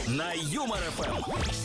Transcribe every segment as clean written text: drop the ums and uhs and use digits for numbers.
на Юмор ФМ.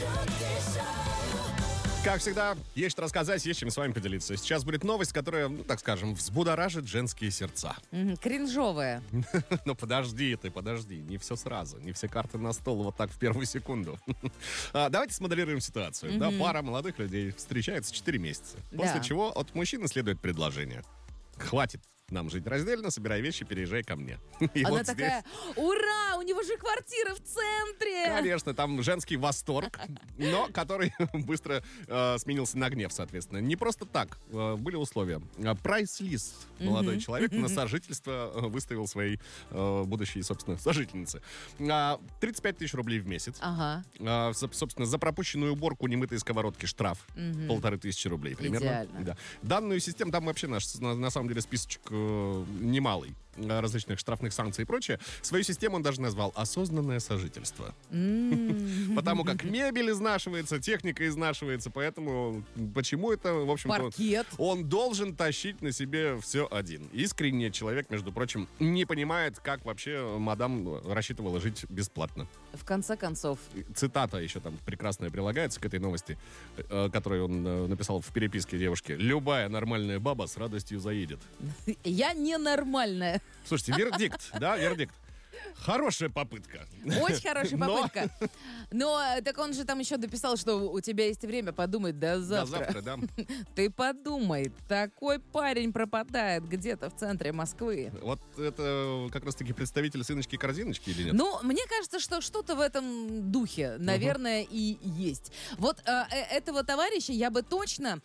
Как всегда, есть что рассказать, есть чем с вами поделиться. Сейчас будет новость, которая, ну, так скажем, взбудоражит женские сердца. Кринжовая. Ну, подожди, не все сразу, не все карты на стол вот так в первую секунду. Давайте смоделируем ситуацию. Да, пара молодых людей встречается 4 месяца. После чего от мужчины следует предложение. Хватит нам жить раздельно, собирай вещи, переезжай ко мне. И Она вот такая, ура, у него же квартира в центре. Конечно, там женский восторг, но который быстро сменился на гнев, соответственно. Не просто так. Были условия. Прайс-лист молодой человек на сожительство выставил своей будущей, собственно, сожительнице. 35 тысяч рублей в месяц. Ага. Собственно, за пропущенную уборку немытой сковородки штраф 1500 рублей примерно. Идеально. Да. Данную систему, там вообще на самом деле списочек немалый различных штрафных санкций и прочее. Свою систему он даже назвал «осознанное сожительство». Потому как мебель изнашивается, техника изнашивается, поэтому почему это, в общем-то... Паркет. Он должен тащить на себе все один. Искренне человек, между прочим, не понимает, как вообще мадам рассчитывала жить бесплатно. В конце концов. Цитата еще там прекрасная прилагается к этой новости, которую он написал в переписке девушке. «Любая нормальная баба с радостью заедет». Я ненормальная. Слушайте, вердикт, да, вердикт. Хорошая попытка. Очень хорошая попытка. Но так он же там еще дописал, что у тебя есть время подумать до завтра. До завтра, да. Ты подумай, такой парень пропадает где-то в центре Москвы. Вот это как раз-таки представитель сыночки-корзиночки или нет? Ну, мне кажется, что что-то в этом духе, наверное, и есть. Вот этого товарища я бы точно,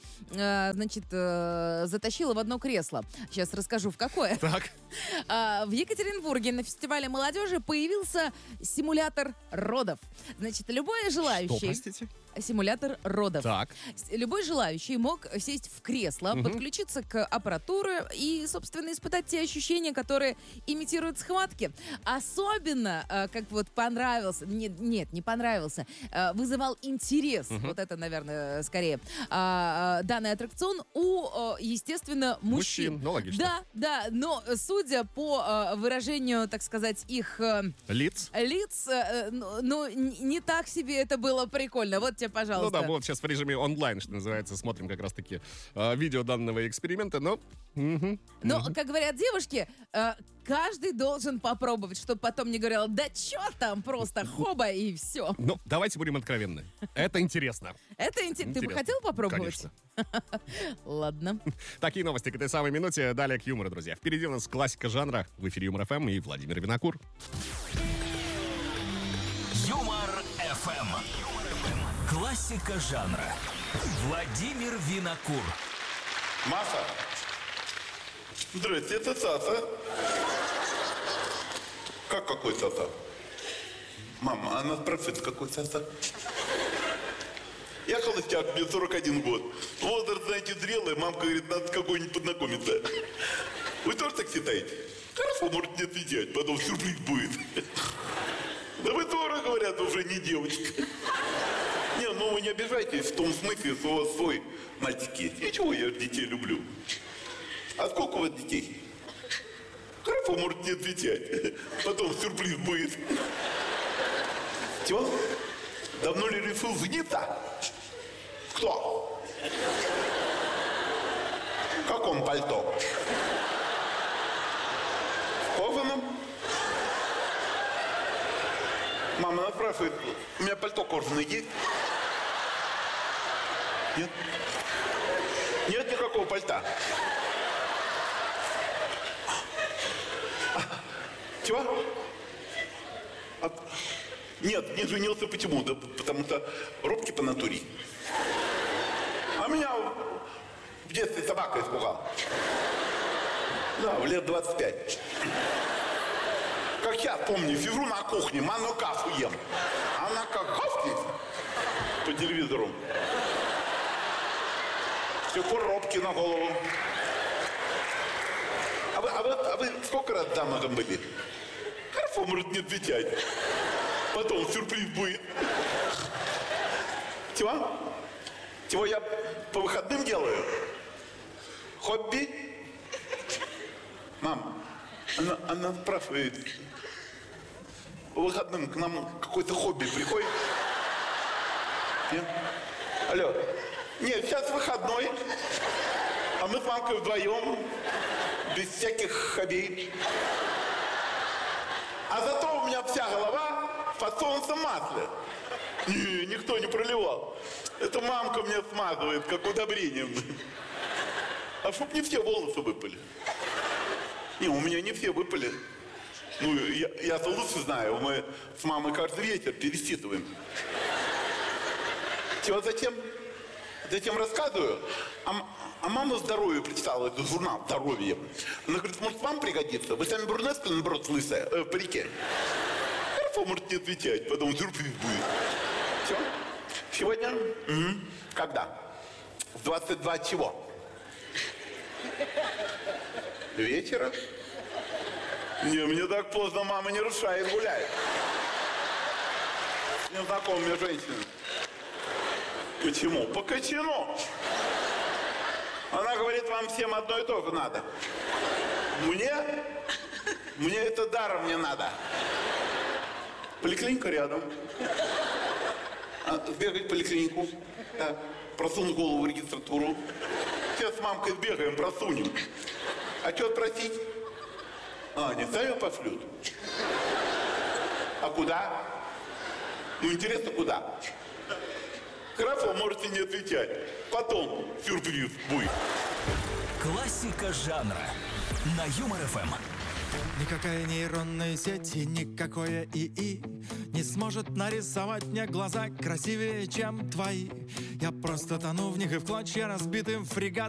затащила в одно кресло. Сейчас расскажу, в какое. Так. В Екатеринбурге на фестивале молодежи появился симулятор родов. Значит, любой желающий... Что, простите? Симулятор родов. Так. Любой желающий мог сесть в кресло, подключиться к аппаратуре и, собственно, испытать те ощущения, которые имитируют схватки. Особенно, как вот понравился, не понравился, вызывал интерес, вот это, наверное, скорее, данный аттракцион у, естественно, мужчин. Ну, логично. Да, но судя по выражению, так сказать, их... Лиц, ну, не так себе это было прикольно. Вот тебе, пожалуйста. Ну да, вот сейчас в режиме онлайн, что называется, смотрим как раз-таки видео данного эксперимента, но... Но, как говорят девушки, каждый должен попробовать, чтобы потом не говорил, да чё там, просто хоба и все. Ну, давайте будем откровенны. Это интересно. Это интересно. Ты бы хотел попробовать? Конечно. Ладно. Такие новости к этой самой минуте. Далее к юмору, друзья. Впереди у нас классика жанра. В эфире Юмор ФМ и Владимир Винокур. Юмор ФМ. Классика жанра. Владимир Винокур. Маша. Здрасте, это Саса. Как какой Саса? Мама, она спрашивает, какой Саса? Я холостяк, мне 41 год. Возраст, знаете, зрелый. Мамка говорит, надо с какой-нибудь познакомиться. Вы тоже так считаете? Хорошо, может не отвечать, потом сюрприз будет. Да вы тоже, говорят, уже не девочка. Не, ну вы не обижайтесь в том смысле, что у вас свой мальчик есть. Ничего, я же детей люблю. А сколько у вас детей? Хорошо, может не отвечать. Потом сюрприз будет. Чего? Давно ли решил жениться? Кто? В каком пальто? В кожаном? Мама, она спрашивает, у меня пальто кожаное есть? Нет? Нет никакого пальта. Чего? Нет, не женился почему? Да потому что робкий по натуре. А меня в детстве собака испугала. Да, в лет 25. Как я помню, сижу на кухне, манную кашу ем. А она как гавкнет по телевизору. С тех пор робкий на голову. А вы сколько раз замужем были? Хорошо, может не отвечать. Потом сюрприз будет. Чего? Чего я по выходным делаю? Хобби? Мам, она спрашивает, по выходным к нам какое-то хобби приходит? Нет? Алло. Нет, сейчас выходной. А мы с мамкой вдвоем. Без всяких хоббей. А зато у меня вся голова в подсолнечном масле. Не, никто не проливал. Это мамка мне смазывает, как удобрением. А чтоб не все волосы выпали. Не, у меня не все выпали. Ну, я-то лучше знаю. Мы с мамой каждый вечер пересчитываем. Чего зачем? Затем рассказываю. А мама здоровье прочитала, это журнал «Здоровье». Она говорит, может, вам пригодится? Вы сами брюнетка, наоборот, лысая, в парике. Хорошо, можете не отвечать, потом сюрприз будет. Все? Сегодня? Угу. Когда? В 22 чего? Вечера? Не, мне так поздно мама не решает, гуляет. С незнакомыми женщинами. Почему? По кочану. Она говорит, вам всем одно и то же надо. Мне? Мне это даром не надо. Поликлиника рядом. Сбегать в поликлинику. Да. Просунуть голову в регистратуру. Сейчас с мамкой сбегаем, просунем. А что просить? Не сами пошлют. А куда? Ну, интересно, куда? Хорошо, можете не отвечать. Потом сюрприз будет. Классика жанра на Юмор ФМ. Никакая нейронная сеть и никакое ИИ не сможет нарисовать мне глаза красивее, чем твои. Я просто тону в них и в клочья разбитым фрегат.